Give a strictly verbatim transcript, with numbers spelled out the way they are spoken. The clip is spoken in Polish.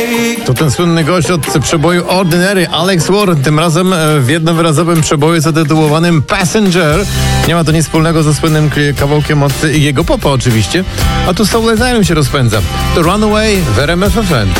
To ten słynny gość od przeboju Ordinary, Alex Warren, tym razem w jednowyrazowym przeboju zatytułowanym Passenger. Nie ma to nic wspólnego ze słynnym kawałkiem od jego popa oczywiście, a tu Soul Asylum się rozpędza. To Runaway w R M F F M.